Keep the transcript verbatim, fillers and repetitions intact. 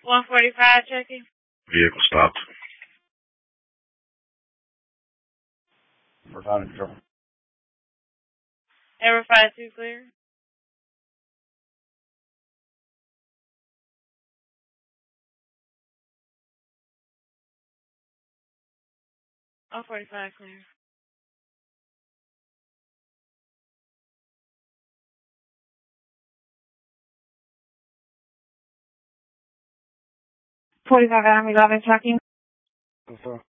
one forty-five checking. Vehicle stopped. For time control. Ever five two clear. one forty-five clear. forty-five Army eleven checking. Yes, sir.